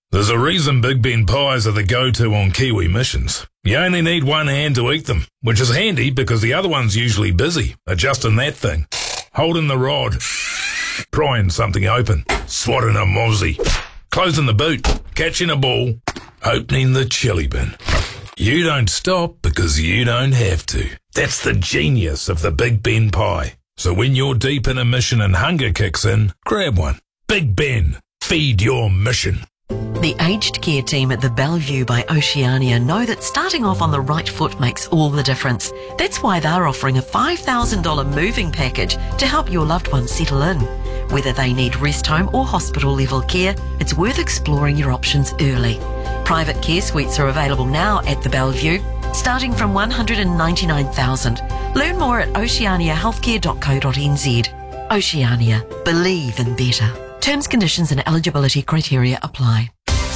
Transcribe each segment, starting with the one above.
There's a reason Big Ben pies are the go-to on Kiwi missions. You only need one hand to eat them, which is handy because the other one's usually busy adjusting that thing, holding the rod, prying something open, swatting a mozzie, closing the boot, catching a ball, opening the chili bin. You don't stop because you don't have to. That's the genius of the Big Ben pie. So when you're deep in a mission and hunger kicks in, grab one. Big Ben, feed your mission. The aged care team at the Bellevue by Oceania know that starting off on the right foot makes all the difference. That's why they're offering a $5,000 moving package to help your loved one settle in. Whether they need rest home or hospital level care, it's worth exploring your options early. Private care suites are available now at the Bellevue, starting from $199,000. Learn more at oceaniahealthcare.co.nz. Oceania. Believe in better. Terms, conditions and eligibility criteria apply.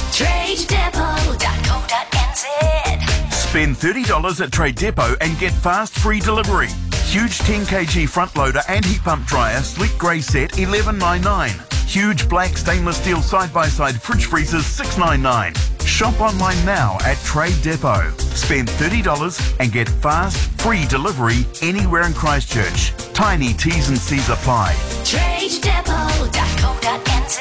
TradeDepot.co.nz. Spend $30 at Trade Depot and get fast free delivery. Huge 10kg front loader and heat pump dryer, sleek grey set, $11.99. Huge black stainless steel side-by-side fridge freezers, $6.99. Shop online now at Trade Depot. Spend $30 and get fast, free delivery anywhere in Christchurch. Tiny T's and C's apply. TradeDepot.co.nz.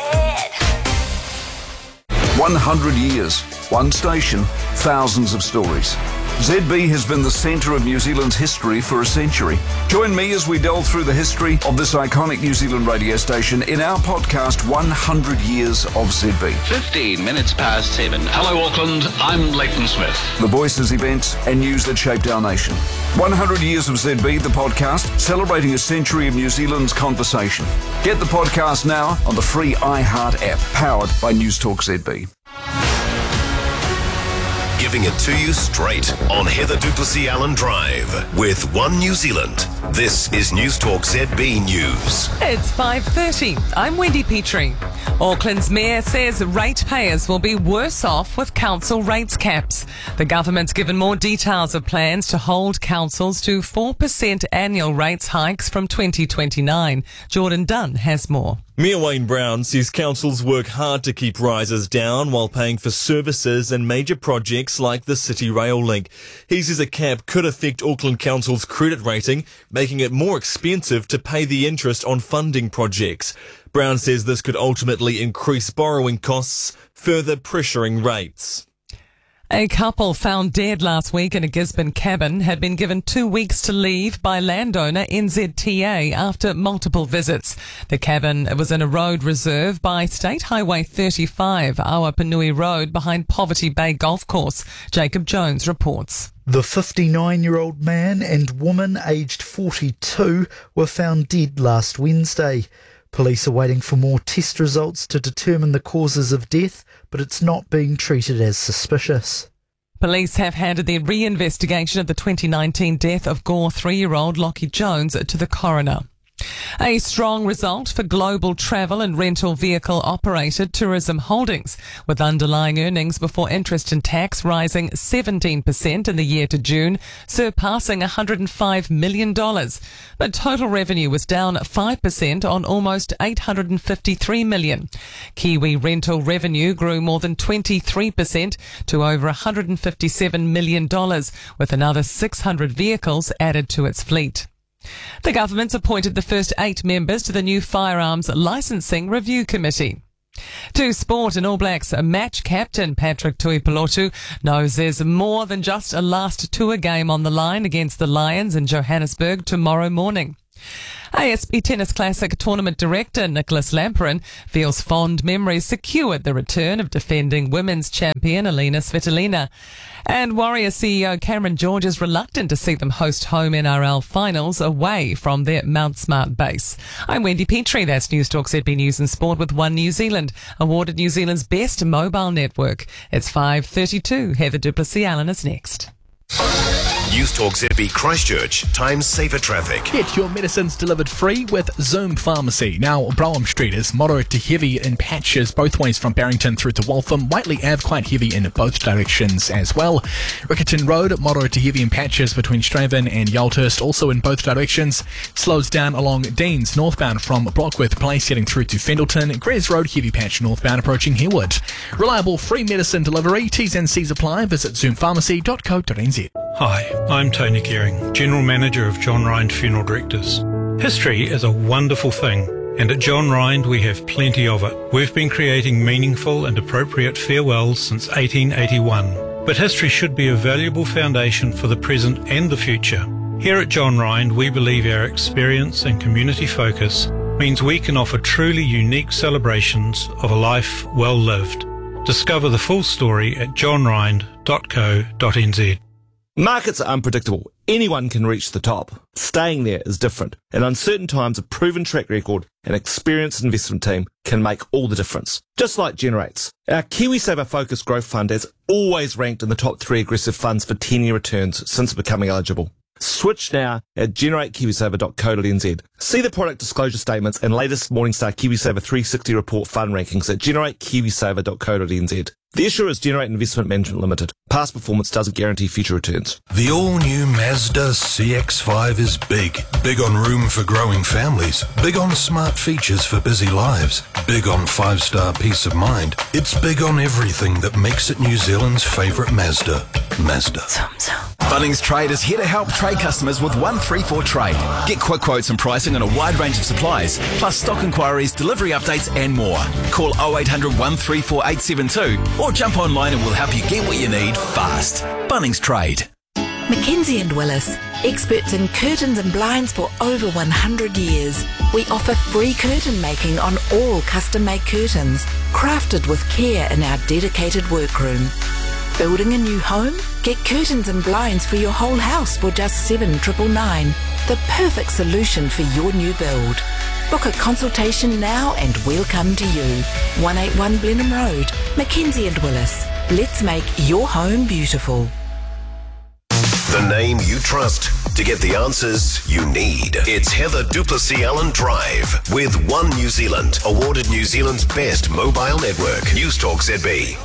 100 years, one station, thousands of stories. ZB has been the centre of New Zealand's history for a century. Join me as we delve through the history of this iconic New Zealand radio station in our podcast, 100 Years of ZB. 15 minutes past 7. Hello, Auckland. I'm Leighton Smith. The voices, events and news that shaped our nation. 100 Years of ZB, the podcast, celebrating a century of New Zealand's conversation. Get the podcast now on the free iHeart app, powered by News Talk ZB. Giving it to you straight on Heather Duplessis Allen Drive with One New Zealand. This is News Talk ZB News. It's 5:30. I'm Wendy Petrie. Auckland's mayor says ratepayers will be worse off with council rates caps. The government's given more details of plans to hold councils to 4% annual rates hikes from 2029. Jordan Dunn has more. Mayor Wayne Brown says councils work hard to keep rises down while paying for services and major projects like the City Rail Link. He says a cap could affect Auckland Council's credit rating, making it more expensive to pay the interest on funding projects. Brown says this could ultimately increase borrowing costs, further pressuring rates. A couple found dead last week in a Gisborne cabin had been given 2 weeks to leave by landowner NZTA after multiple visits. The cabin was in a road reserve by State Highway 35, Awapanui Road, behind Poverty Bay Golf Course. Jacob Jones reports. The 59-year-old man and woman aged 42 were found dead last Wednesday. Police are waiting for more test results to determine the causes of death, but it's not being treated as suspicious. Police have handed their re-investigation of the 2019 death of Gore 3-year-old Lockie Jones to the coroner. A strong result for global travel and rental vehicle operator Tourism Holdings, with underlying earnings before interest and tax rising 17% in the year to June, surpassing $105 million. But total revenue was down 5% on almost $853 million. Kiwi rental revenue grew more than 23% to over $157 million, with another 600 vehicles added to its fleet. The government's appointed the first 8 members to the new Firearms Licensing Review Committee. To sport, and All Blacks match captain Patrick Tuipulotu knows there's more than just a last tour game on the line against the Lions in Johannesburg tomorrow morning. ASB Tennis Classic Tournament Director Nicholas Lamperin feels fond memories secured the return of defending women's champion Alina Svitolina. And Warriors CEO Cameron George is reluctant to see them host home NRL finals away from their Mount Smart base. I'm Wendy Petrie. That's News Talk ZB News and Sport with One New Zealand, awarded New Zealand's best mobile network. It's 5:32. Heather Duplessis Allen is next. News Talk ZB Christchurch, times safer traffic. Get your medicines delivered free with Zoom Pharmacy. Now, Brougham Street is moderate to heavy in patches both ways from Barrington through to Waltham. Whiteley Ave quite heavy in both directions as well. Riccarton Road, moderate to heavy in patches between Straven and Yalthurst, also in both directions. Slows down along Deans northbound from Blockworth Place heading through to Fendleton. Grez Road, heavy patch northbound approaching Harewood. Reliable free medicine delivery. T's and C's apply. Visit zoompharmacy.co.nz. Hi, I'm Tony Gearing, General Manager of John Rind Funeral Directors. History is a wonderful thing, and at John Rind we have plenty of it. We've been creating meaningful and appropriate farewells since 1881, but history should be a valuable foundation for the present and the future. Here at John Rind, we believe our experience and community focus means we can offer truly unique celebrations of a life well lived. Discover the full story at johnrind.co.nz. Markets are unpredictable. Anyone can reach the top. Staying there is different. In uncertain times, a proven track record and experienced investment team can make all the difference. Just like Generates. Our KiwiSaver Focus Growth Fund has always ranked in the top 3 aggressive funds for 10-year returns since becoming eligible. Switch now at generatekiwisaver.co.nz. See the product disclosure statements and latest Morningstar KiwiSaver 360 report fund rankings at generatekiwisaver.co.nz. The issuer is Generate Investment Management Limited. Past performance doesn't guarantee future returns. The all-new Mazda CX-5 is big. Big on room for growing families. Big on smart features for busy lives. Big on 5-star peace of mind. It's big on everything that makes it New Zealand's favourite Mazda. Mazda. Bunnings Trade is here to help trade customers with 134 Trade. Get quick quotes and pricing on a wide range of supplies, plus stock inquiries, delivery updates and more. Call 0800 134 872 or jump online and we'll help you get what you need fast. Bunnings Trade. Mackenzie & Willis, experts in curtains and blinds for over 100 years. We offer free curtain making on all custom-made curtains, crafted with care in our dedicated workroom. Building a new home? Get curtains and blinds for your whole house for just $7,999. The perfect solution for your new build. Book a consultation now and we'll come to you. 181 Blenheim Road, Mackenzie & Willis. Let's make your home beautiful. The name you trust to get the answers you need. It's Heather Duplessis Allen Drive with One New Zealand, awarded New Zealand's best mobile network. News Talk ZB.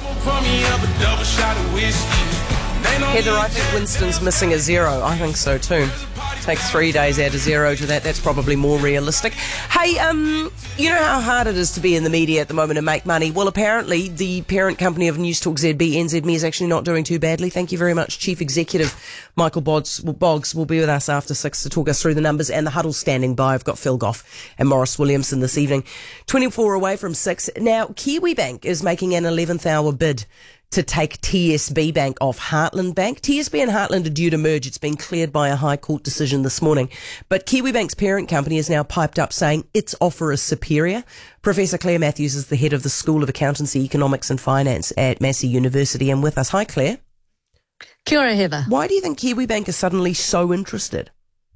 Heather, I think Winston's missing a 0. I think so too. Take 3 days, add a 0 to that. That's probably more realistic. Hey, you know how hard it is to be in the media at the moment and make money? Well, apparently the parent company of News Talk ZB, NZME, is actually not doing too badly. Thank you very much. Chief Executive Michael Boggs will be with us after 6 to talk us through the numbers and the huddle standing by. I've got Phil Goff and Morris Williamson this evening. 24 away from 6. Now, Kiwibank is making an 11th hour bid to take TSB Bank off Heartland Bank. TSB and Heartland are due to merge. It's been cleared by a High Court decision this morning. But Kiwibank's parent company has now piped up saying its offer is superior. Professor Claire Matthews is the head of the School of Accountancy, Economics and Finance at Massey University and with us. Hi, Claire. Kia ora, Heather. Why do you think Kiwibank is suddenly so interested?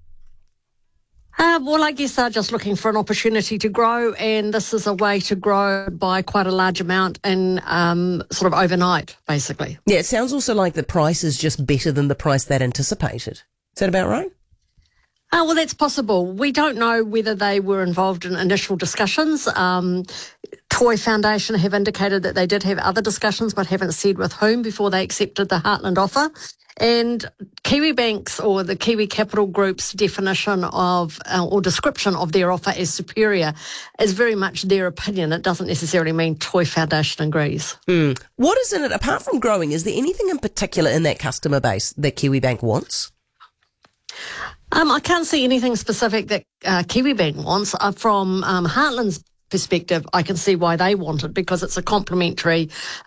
Well, I guess they're just looking for an opportunity to grow, and this is a way to grow by quite a large amount and sort of overnight, basically. Yeah, it sounds also like the price is just better than the price they'd anticipated. Is that about right? Well, that's possible. We don't know whether they were involved in initial discussions. Toy Foundation have indicated that they did have other discussions, but haven't said with whom before they accepted the Heartland offer. And Kiwibank's or the Kiwi Capital Group's definition of or description of their offer as superior is very much their opinion. It doesn't necessarily mean Toy Foundation agrees. What is in it, apart from growing, is there anything in particular in that customer base that Kiwibank wants? I can't see anything specific that Kiwibank wants. From Heartland's perspective, I can see why they want it, because it's a complementary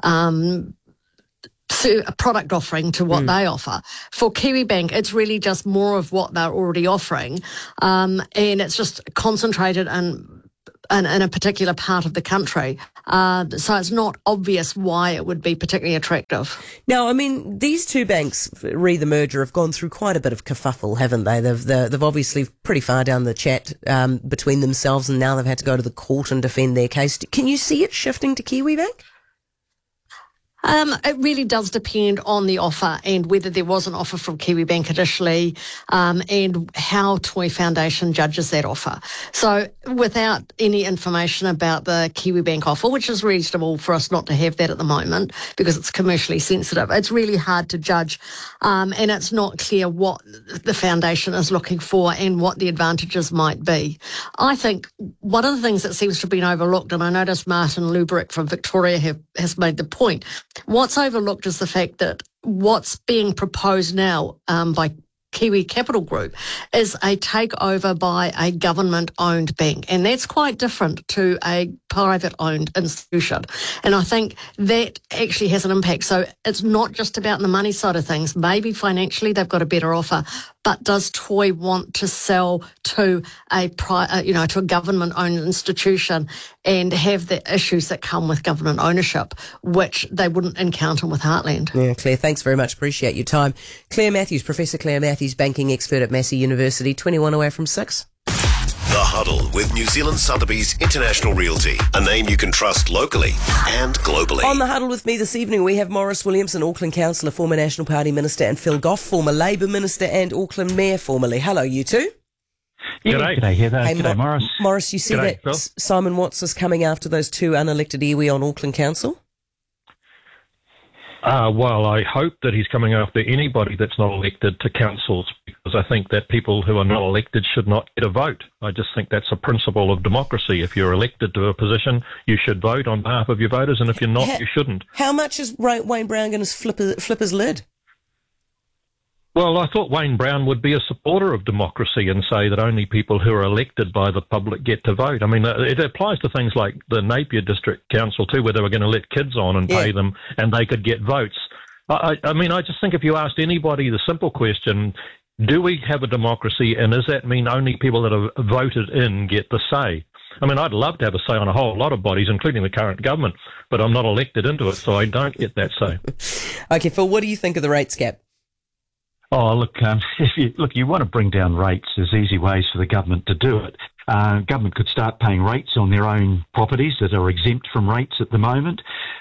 a product offering to what they offer. For Kiwibank, it's really just more of what they're already offering, and it's just concentrated in a particular part of the country. So it's not obvious why it would be particularly attractive. Now, I mean, these two banks, re the merger, have gone through quite a bit of kerfuffle, haven't they? They've obviously pretty far down the chat between themselves, and now they've had to go to the court and defend their case. Can you see it shifting to Kiwibank? It really does depend on the offer and whether there was an offer from Kiwibank initially, and how Toy Foundation judges that offer. So without any information about the Kiwibank offer, which is reasonable for us not to have that at the moment because it's commercially sensitive, it's really hard to judge, and it's not clear what the foundation is looking for and what the advantages might be. I think one of the things that seems to have been overlooked, and I noticed Martin Lubrick from Victoria has made the point, what's overlooked is the fact that what's being proposed now by Kiwi Capital Group is a takeover by a government-owned bank, and that's quite different to a private-owned institution. And I think that actually has an impact. So it's not just about the money side of things. Maybe financially they've got a better offer, but does Toy want to sell to to a government-owned institution and have the issues that come with government ownership, which they wouldn't encounter with Heartland? Yeah, Claire, thanks very much. Appreciate your time. Claire Matthews, Professor Claire Matthews, banking expert at Massey University, 21 away from 6. The Huddle with New Zealand Sotheby's International Realty, a name you can trust locally and globally. On The Huddle with me this evening, we have Maurice Williamson, Auckland Councillor, former National Party Minister, and Phil Goff, former Labour Minister and Auckland Mayor formerly. Hello, you two. Yeah, g'day, Heather. Hey, g'day, Morris. Morris, you see G'day, that Phil. Simon Watts is coming after those two unelected iwi on Auckland Council? Well, I hope that he's coming after anybody that's not elected to councils, because I think that people who are not elected should not get a vote. I just think that's a principle of democracy. If you're elected to a position, you should vote on behalf of your voters, and if you're not, you shouldn't. How much is Wayne Brown going to flip his lid? Well, I thought Wayne Brown would be a supporter of democracy and say that only people who are elected by the public get to vote. I mean, it applies to things like the Napier District Council too, where they were going to let kids on and pay them and they could get votes. I mean, I just think if you asked anybody the simple question, do we have a democracy, and does that mean only people that are voted in get the say? I mean, I'd love to have a say on a whole lot of bodies, including the current government, but I'm not elected into it, so I don't get that say. Okay, Phil, what do you think of the rates cap? Oh, look, you want to bring down rates, there's easy ways for the government to do it. Government could start paying rates on their own properties that are exempt from rates at the moment.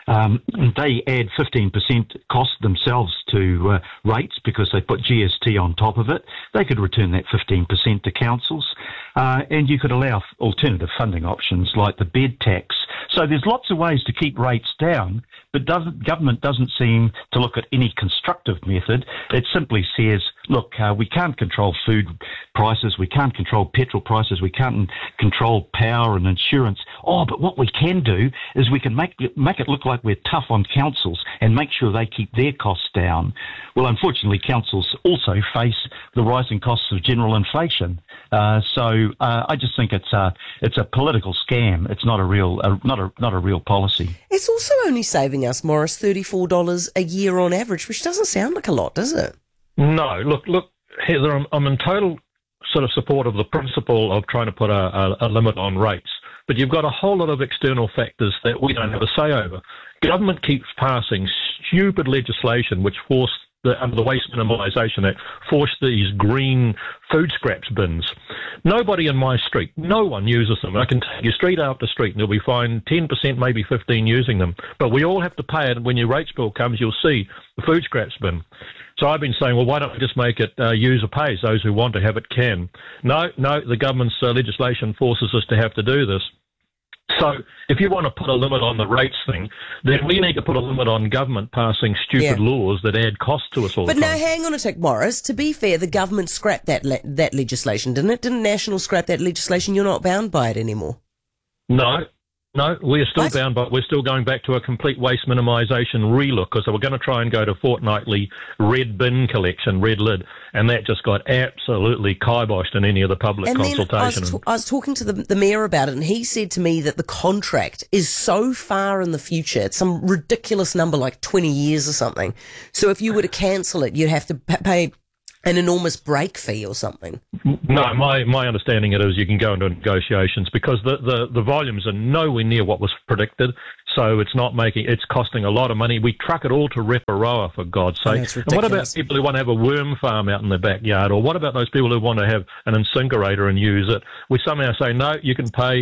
They add 15% cost themselves to rates because they put GST on top of it. They could return that 15% to councils. And you could allow alternative funding options like the bed tax. So there's lots of ways to keep rates down, but government doesn't seem to look at any constructive method. It simply says, look, we can't control food prices, we can't control petrol prices, we can't control power and insurance. Oh, but what we can do is we can make it look like we're tough on councils and make sure they keep their costs down. Well, unfortunately, councils also face the rising costs of general inflation. So I just think it's a political scam. It's not a real policy. It's also only saving us, Morris, $34 a year on average, which doesn't sound like a lot, does it? No, look, Heather, I'm in total sort of support of the principle of trying to put a limit on rates, but you've got a whole lot of external factors that we don't have a say over. Government keeps passing stupid legislation which force under the Waste Minimisation Act, force these green food scraps bins. Nobody in my street, no one uses them. I can take you street after street and you'll be fined 10%, maybe 15% using them. But we all have to pay it, and when your rates bill comes, you'll see the food scraps bin. So I've been saying, well, why don't we just make it user pays? Those who want to have it can. No, the government's legislation forces us to have to do this. So if you want to put a limit on the rates thing, then we need to put a limit on government passing stupid laws that add cost to us all the time. But now, hang on a tick, Morris. To be fair, the government scrapped that legislation, didn't it? Didn't National scrap that legislation? You're not bound by it anymore. No, we're still bound, but we're still going back to a complete waste minimisation relook, because they were going to try and go to fortnightly red bin collection, red lid, and that just got absolutely kiboshed in any of the public consultation. I was talking to the mayor about it, and he said to me that the contract is so far in the future, it's some ridiculous number, like 20 years or something. So if you were to cancel it, you'd have to pay an enormous break fee or something. No, my understanding it is you can go into negotiations, because the volumes are nowhere near what was predicted, so it's costing a lot of money. We truck it all to Reparoa, for God's sake. And what about people who want to have a worm farm out in their backyard? Or what about those people who want to have an incinerator and use it? We somehow say, no, you can pay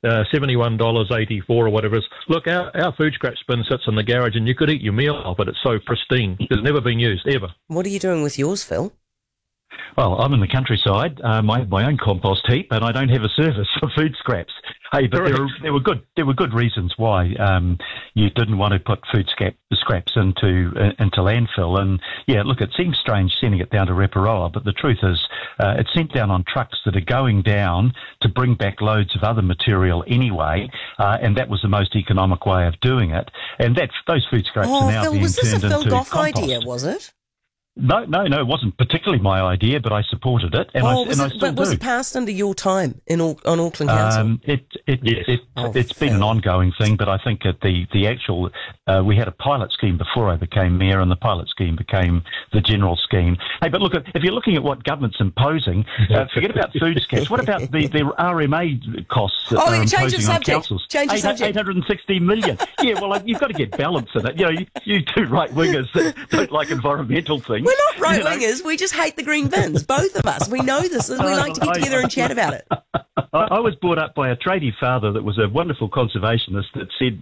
$71.84 or whatever it is. Look, our food scrap bin sits in the garage and you could eat your meal off it. It's so pristine. It's never been used, ever. What are you doing with yours, Phil? Well, I'm in the countryside, my own compost heap, and I don't have a service for food scraps. Hey, but there were good reasons why you didn't want to put food scraps into landfill. And yeah, look, it seems strange sending it down to Reparoa, but the truth is, it's sent down on trucks that are going down to bring back loads of other material anyway, and that was the most economic way of doing it. And those food scraps are now Phil, being was this turned a Phil into Goff compost. idea, was it? No, it wasn't particularly my idea, but I supported it, and I still do. Was it passed under your time on Auckland Council? It's been an ongoing thing, but I think at the actual, we had a pilot scheme before I became mayor, and the pilot scheme became the general scheme. Hey, but look, if you're looking at what government's imposing, forget about food scraps. What about the RMA costs that are imposing on councils? Change the subject. 860 million. Yeah, well, you've got to get balance in it. You know, you two right-wingers that don't like environmental things. We're not right-wingers. We just hate the green bins, both of us. We know this. We like to get together and chat about it. I was brought up by a tradie father that was a wonderful conservationist that said,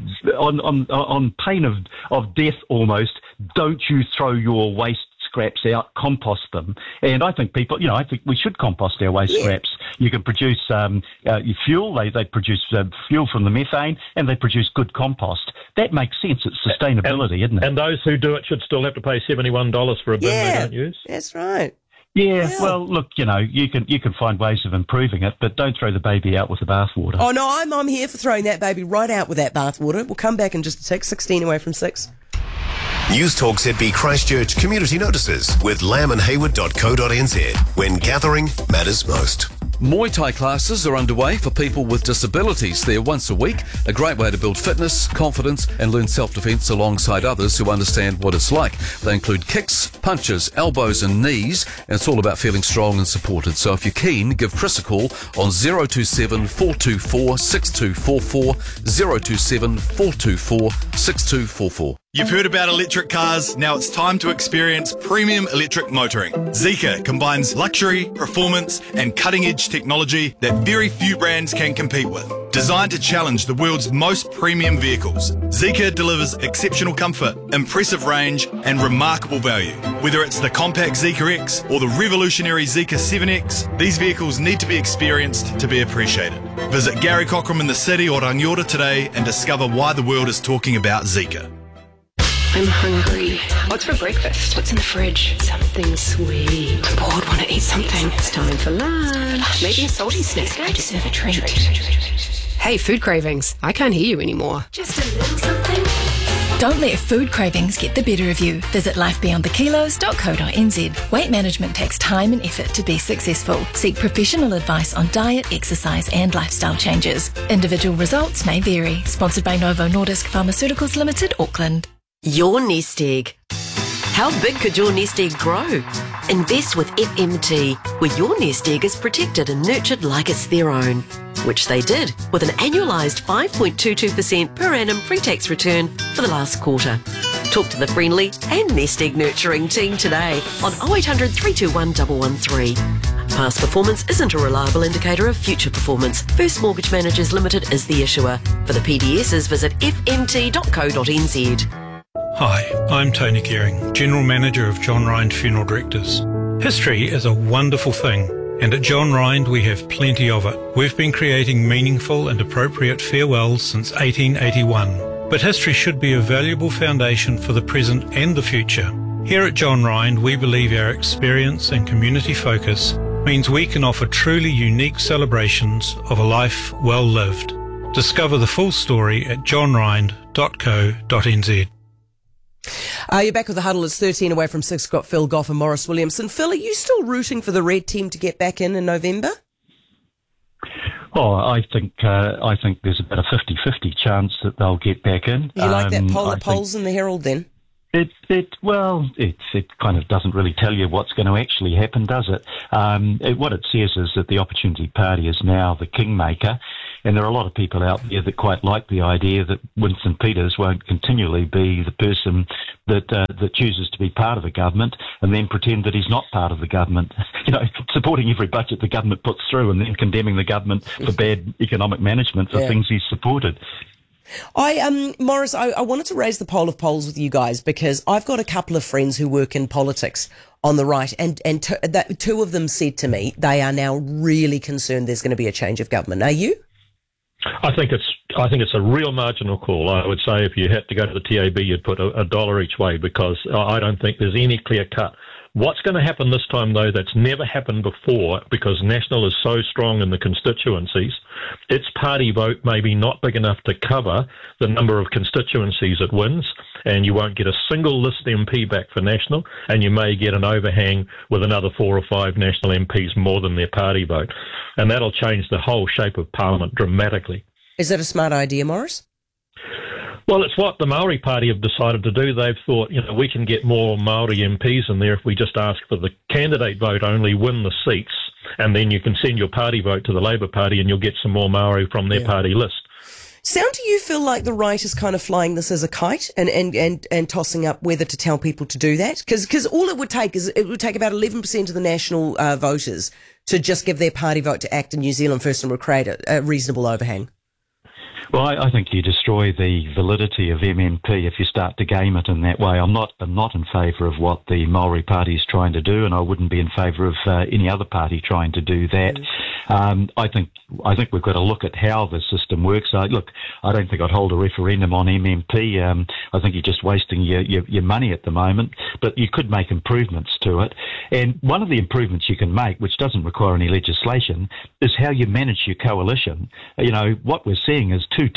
on pain of death almost, don't you throw your waste scraps out, compost them. And I think I think we should compost our waste scraps. You can produce fuel. They produce fuel from the methane, and they produce good compost. That makes sense. It's sustainability, isn't it? And those who do it should still have to pay $71 for a bin they don't use. That's right. Yeah, well, look, you can find ways of improving it, but don't throw the baby out with the bathwater. Oh, no, I'm here for throwing that baby right out with that bathwater. We'll come back in just a tick, 16 away from 6. News Talk ZB Christchurch Community Notices with lambandhayward.co.nz, when gathering matters most. Muay Thai classes are underway for people with disabilities. They're once a week, a great way to build fitness, confidence and learn self-defense alongside others who understand what it's like. They include kicks, punches, elbows and knees, and it's all about feeling strong and supported. So if you're keen, give Chris a call on 027 424 6244, 027 424 6244. You've heard about electric cars, now it's time to experience premium electric motoring. Zeekr combines luxury, performance and cutting-edge technology that very few brands can compete with. Designed to challenge the world's most premium vehicles, Zeekr delivers exceptional comfort, impressive range and remarkable value. Whether it's the compact Zeekr X or the revolutionary Zeekr 7X, these vehicles need to be experienced to be appreciated. Visit Gary Cockram in the city or Rangiora today and discover why the world is talking about Zeekr. I'm hungry. What's for breakfast? What's in the fridge? Something sweet. I'm bored, want to eat something. It's time for lunch. Maybe a salty snack. I deserve a treat. Hey, food cravings. I can't hear you anymore. Just a little something. Don't let food cravings get the better of you. Visit lifebeyondthekilos.co.nz. Weight management takes time and effort to be successful. Seek professional advice on diet, exercise and lifestyle changes. Individual results may vary. Sponsored by Novo Nordisk Pharmaceuticals Limited, Auckland. Your nest egg. How big could your nest egg grow? Invest with FMT, where your nest egg is protected and nurtured like it's their own, which they did with an annualised 5.22% per annum pre-tax return for the last quarter. Talk to the friendly and nest egg nurturing team today on 0800 321 113. Past performance isn't a reliable indicator of future performance. First Mortgage Managers Limited is the issuer. For the PDSs, visit fmt.co.nz. Hi, I'm Tony Kearing, General Manager of John Rind Funeral Directors. History is a wonderful thing, and at John Rind we have plenty of it. We've been creating meaningful and appropriate farewells since 1881, but history should be a valuable foundation for the present and the future. Here at John Rind, we believe our experience and community focus means we can offer truly unique celebrations of a life well lived. Discover the full story at johnrind.co.nz. You're back with the huddle. It's 13 away from 6. Got Phil Goff and Morris Williamson. Phil, are you still rooting for the red team to get back in November? Oh, I think there's about a 50-50 chance that they'll get back in. You like that poll at Polls in the Herald then? It kind of doesn't really tell you what's going to actually happen, does it? What it says is that the Opportunity Party is now the kingmaker, And there are a lot of people out there that quite like the idea that Winston Peters won't continually be the person that chooses to be part of the government and then pretend that he's not part of the government. Supporting every budget the government puts through and then condemning the government for bad economic management for things he's supported. Morris, I wanted to raise the poll of polls with you guys because I've got a couple of friends who work in politics on the right, and two of them said to me they are now really concerned there's going to be a change of government. Are you? I think it's a real marginal call. I would say if you had to go to the TAB, you'd put a dollar each way, because I don't think there's any clear cut. What's going to happen this time, though, that's never happened before, because National is so strong in the constituencies, its party vote may be not big enough to cover the number of constituencies it wins, and you won't get a single list MP back for National, and you may get an overhang with another 4 or 5 National MPs more than their party vote. And that'll change the whole shape of Parliament dramatically. Is that a smart idea, Morris? Well, it's what the Māori Party have decided to do. They've thought, we can get more Māori MPs in there if we just ask for the candidate vote only, win the seats, and then you can send your party vote to the Labour Party and you'll get some more Māori from their party list. Sound to you feel like the right is kind of flying this as a kite and tossing up whether to tell people to do that? Because all it would take about 11% of the National voters to just give their party vote to ACT and New Zealand First and would create a reasonable overhang. Well, I think you destroy the validity of MMP if you start to game it in that way. I'm not in favour of what the Māori Party is trying to do, and I wouldn't be in favour of any other party trying to do that. I think we've got to look at how the system works. I don't think I'd hold a referendum on MMP. I think you're just wasting your money at the moment, but you could make improvements to it. And one of the improvements you can make, which doesn't require any legislation, is how you manage your coalition. What we're seeing is two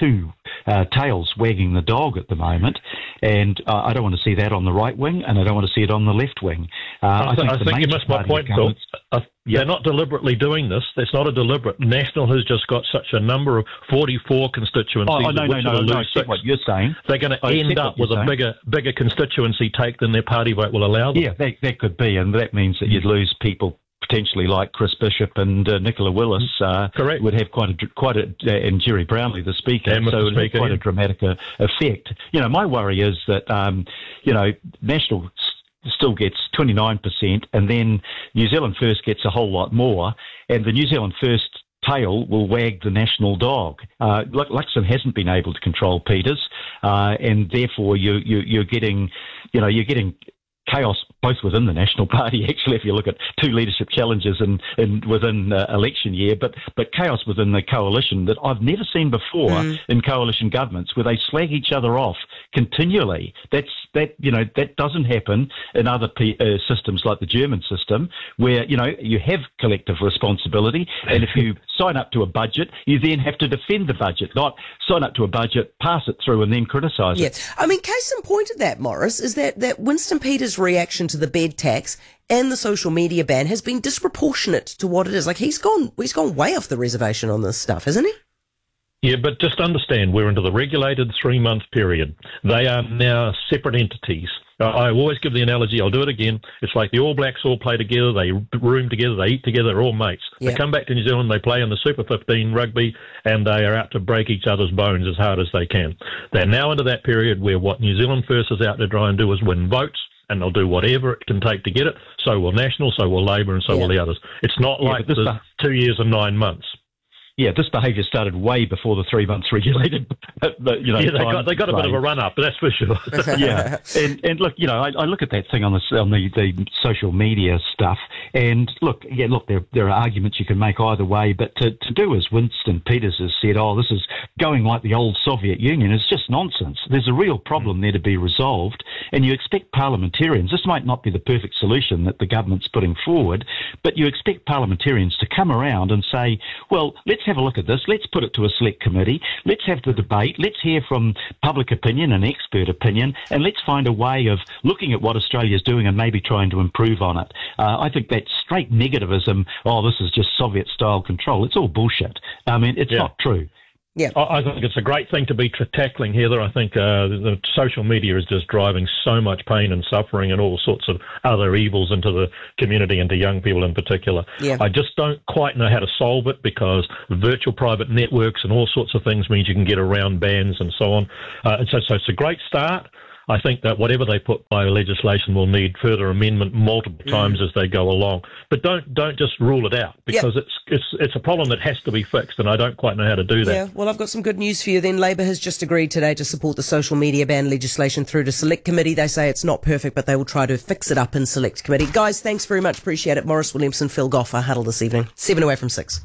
tails wagging the dog at the moment, and I don't want to see that on the right wing, and I don't want to see it on the left wing. I think you missed my point, Phil. They're not deliberately doing this. It's not a deliberate. National has just got such a number of 44 constituencies. No, I get what you're saying. They're going to end up with a bigger constituency take than their party vote will allow them. Yeah, that could be, and that means that you'd lose people potentially like Chris Bishop and Nicola Willis. Correct. Would have quite a and Jerry Brownlee, the Speaker, so it would have quite a dramatic effect. My worry is that National still gets 29%, and then New Zealand First gets a whole lot more, and the New Zealand First tail will wag the National dog. Luxon hasn't been able to control Peters, and therefore you're getting chaos both within the National Party, actually, if you look at 2 leadership challenges within election year, but chaos within the coalition that I've never seen before in coalition governments, where they slag each other off continually. That doesn't happen in other systems like the German system, where you have collective responsibility, and if you sign up to a budget, you then have to defend the budget, not sign up to a budget, pass it through, and then criticise it. I mean, case in point of that, Morris, is that Winston Peters' reaction to the bed tax and the social media ban has been disproportionate to what it is. Like, he's gone way off the reservation on this stuff, hasn't he? Yeah, but just understand, we're into the regulated 3-month period. They are now separate entities. I always give the analogy, I'll do it again. It's like the All Blacks all play together, they room together, they eat together, they're all mates. They come back to New Zealand, they play in the Super 15 rugby, and they are out to break each other's bones as hard as they can. They're now into that period where what New Zealand First is out to try and do is win votes, and they'll do whatever it can take to get it. So will National, so will Labour, and so will the others. It's not like this 2 years and 9 months. Yeah, this behaviour started way before the 3 months regulated. They got a bit of a run up, that's for sure. Yeah, and look, I look at that thing on the social media stuff, and look, there are arguments you can make either way, but to do as Winston Peters has said, this is going like the old Soviet Union, is just nonsense. There's a real problem there to be resolved, and you expect parliamentarians. This might not be the perfect solution that the government's putting forward, but you expect parliamentarians to come around and say, well, let's have a look at this. Let's put it to a select committee. Let's have the debate. Let's hear from public opinion and expert opinion, and let's find a way of looking at what Australia's doing and maybe trying to improve on it. I think that straight negativism, this is just Soviet-style control, it's all bullshit. I mean, it's not true. Yeah, I think it's a great thing to be tackling, Heather. I think the social media is just driving so much pain and suffering and all sorts of other evils into the community and to young people in particular. Yeah. I just don't quite know how to solve it because virtual private networks and all sorts of things means you can get around bans and so on. And so it's a great start. I think that whatever they put by legislation will need further amendment multiple times as they go along. But don't just rule it out because it's a problem that has to be fixed, and I don't quite know how to do that. Yeah, well, I've got some good news for you then. Labor has just agreed today to support the social media ban legislation through to Select Committee. They say it's not perfect, but they will try to fix it up in Select Committee. Guys, thanks very much. Appreciate it. Morris Williamson, Phil Goff, our huddle this evening. 7 away from 6.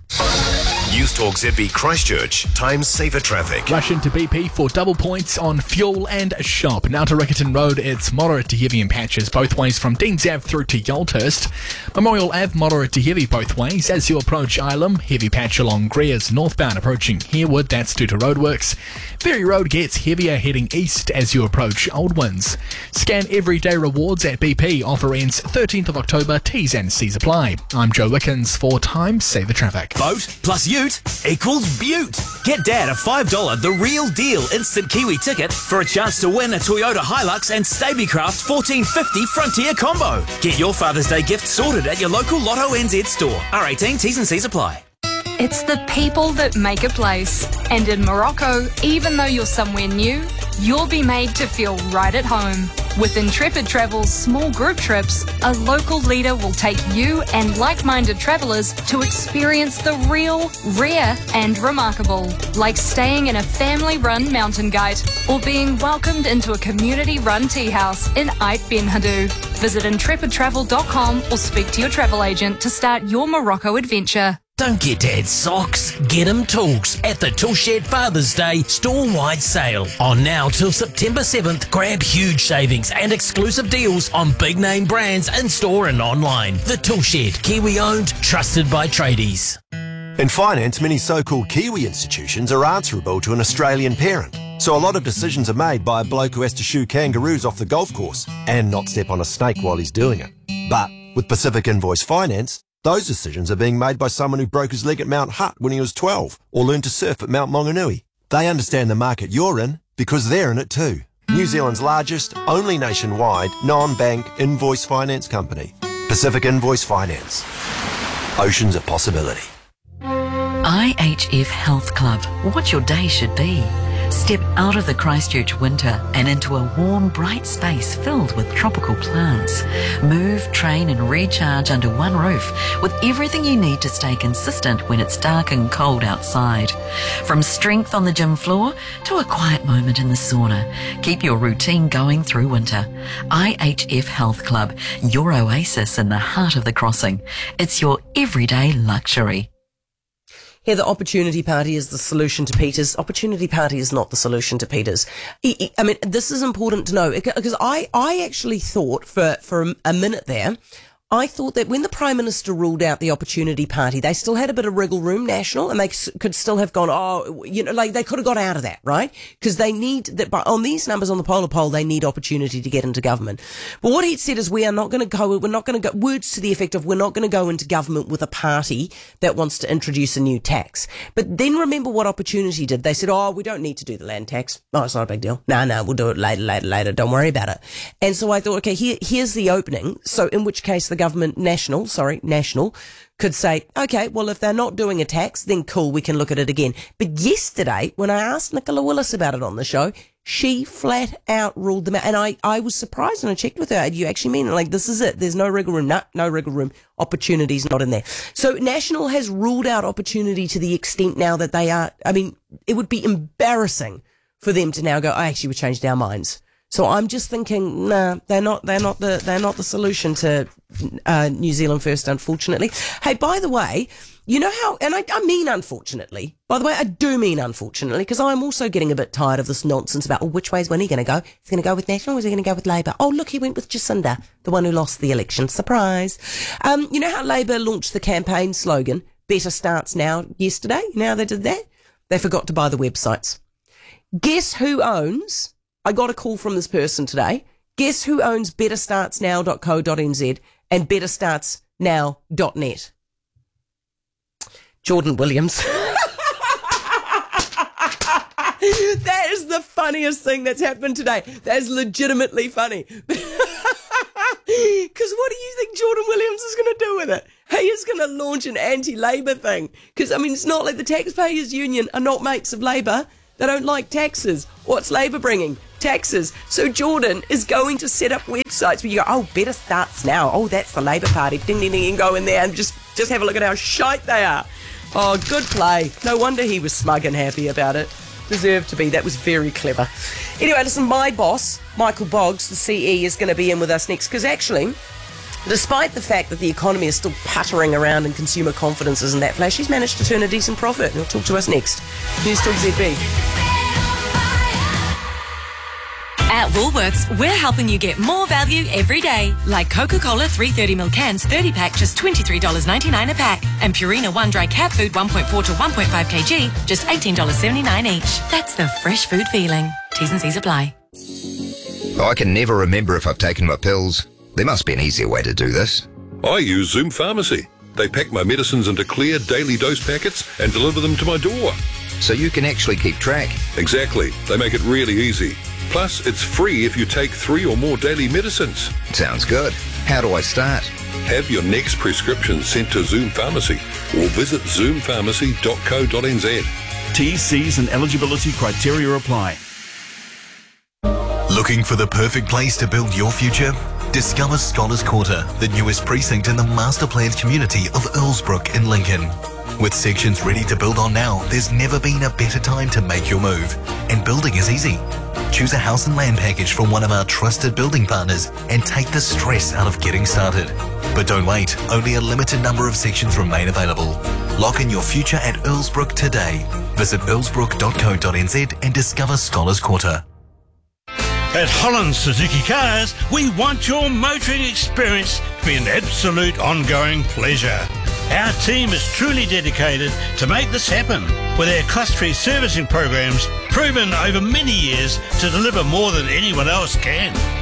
News Talk ZB Christchurch. Time saver traffic. Rush into BP for double points on fuel and shop. Now to Riccarton Road, it's moderate to heavy in patches both ways from Deans Ave through to Yolthurst. Memorial Ave, moderate to heavy both ways. As you approach Ilam, heavy patch along Greers northbound approaching Harewood, that's due to roadworks. Ferry Road gets heavier heading east as you approach Old Winds. Scan everyday rewards at BP. Offer ends 13th of October. T's and C's apply. I'm Joe Wickens for Time Saver Traffic. Boat plus ute equals beaut. Get Dad a $5 The Real Deal instant Kiwi ticket for a chance to win a Toyota Hilux and Stabicraft 1450 Frontier combo. Get your Father's Day gift sorted at your local Lotto NZ store. R18 T's and C's apply. It's the people that make a place. And in Morocco, even though you're somewhere new, you'll be made to feel right at home. With Intrepid Travel's small group trips, a local leader will take you and like-minded travellers to experience the real, rare and remarkable, like staying in a family-run mountain guide or being welcomed into a community-run tea house in Ait Ben Hadou. Visit intrepidtravel.com or speak to your travel agent to start your Morocco adventure. Don't get Dad socks, get him tools at the Toolshed Father's Day store-wide sale. On now till September 7th, grab huge savings and exclusive deals on big-name brands in-store and online. The Toolshed, Kiwi-owned, trusted by tradies. In finance, many so-called Kiwi institutions are answerable to an Australian parent. So a lot of decisions are made by a bloke who has to shoo kangaroos off the golf course and not step on a snake while he's doing it. But with Pacific Invoice Finance, those decisions are being made by someone who broke his leg at Mount Hutt when he was 12 or learned to surf at Mount Maunganui. They understand the market you're in because they're in it too. New Zealand's largest, only nationwide, non-bank invoice finance company. Pacific Invoice Finance. Oceans of possibility. IHF Health Club. What your day should be. Step out of the Christchurch winter and into a warm, bright space filled with tropical plants. Move, train and recharge under one roof with everything you need to stay consistent when it's dark and cold outside. From strength on the gym floor to a quiet moment in the sauna. Keep your routine going through winter. IHF Health Club, your oasis in the heart of the crossing. It's your everyday luxury. Here, the Opportunity Party is the solution to Peters. Opportunity Party is not the solution to Peters. I mean, this is important to know because I actually thought for a minute there, I thought that when the Prime Minister ruled out the Opportunity Party, they still had a bit of wriggle room, National, and they could still have gone, they could have got out of that, right? Because they need that, but on these numbers on the polar poll, they need opportunity to get into government. But what he said is we're not going to go, words to the effect of we're not going to go into government with a party that wants to introduce a new tax. But then remember what Opportunity did. They said, we don't need to do the land tax. Oh, it's not a big deal. No, we'll do it later. Don't worry about it. And so I thought, okay, here's the opening. So in which case the government, National, could say, okay, well, if they're not doing a tax, then cool, we can look at it again. But yesterday, when I asked Nicola Willis about it on the show, she flat out ruled them out. And I was surprised, and I checked with her. Do you actually mean it? Like, this is it? There's no wriggle room? No wriggle room. Opportunity's not in there. So National has ruled out opportunity to the extent now that they are, it would be embarrassing for them to now go, actually, we changed our minds. So I'm just thinking, they're not the solution to New Zealand First, unfortunately. Hey, by the way, you know how, and I mean unfortunately, by the way, I do mean unfortunately, because I'm also getting a bit tired of this nonsense about, which way is when he going to go? Is he going to go with National or is he going to go with Labour? Oh, look, he went with Jacinda, the one who lost the election. Surprise. You know how Labour launched the campaign slogan, Better Starts Now, yesterday? You know how they did that? They forgot to buy the websites. Guess who owns... I got a call from this person today. Guess who owns betterstartsnow.co.nz and betterstartsnow.net? Jordan Williams. That is the funniest thing that's happened today. That is legitimately funny. Because what do you think Jordan Williams is going to do with it? He is going to launch an anti-Labour thing. Because, I mean, it's not like the Taxpayers Union are not mates of Labour. They don't like taxes. What's Labour bringing? Taxes. So Jordan is going to set up websites where you go, oh, better starts now. Oh, that's the Labour Party. Ding, ding, ding, and go in there and just have a look at how shite they are. Oh, good play. No wonder he was smug and happy about it. Deserved to be. That was very clever. Anyway, listen, my boss, Michael Boggs, the CE, is going to be in with us next because actually, despite the fact that the economy is still puttering around and consumer confidence isn't that flash, he's managed to turn a decent profit. He'll talk to us next. News Talk ZB. At Woolworths, we're helping you get more value every day. Like Coca-Cola 330ml cans 30-pack, just $23.99 a pack. And Purina One Dry Cat Food 1.4 to 1.5 kg, just $18.79 each. That's the fresh food feeling. T's and C's apply. I can never remember if I've taken my pills. There must be an easier way to do this. I use Zoom Pharmacy. They pack my medicines into clear daily dose packets and deliver them to my door. So you can actually keep track? Exactly. They make it really easy. Plus, it's free if you take 3 or more daily medicines. Sounds good. How do I start? Have your next prescription sent to Zoom Pharmacy or visit zoompharmacy.co.nz. TCs and eligibility criteria apply. Looking for the perfect place to build your future? Discover Scholars Quarter, the newest precinct in the master planned community of Earlsbrook in Lincoln. With sections ready to build on now, there's never been a better time to make your move. And building is easy. Choose a house and land package from one of our trusted building partners and take the stress out of getting started. But don't wait, only a limited number of sections remain available. Lock in your future at Earlsbrook today. Visit earlsbrook.co.nz and discover Scholars Quarter. At Holland Suzuki Cars, we want your motoring experience to be an absolute ongoing pleasure. Our team is truly dedicated to make this happen, with our cost-free servicing programs proven over many years to deliver more than anyone else can.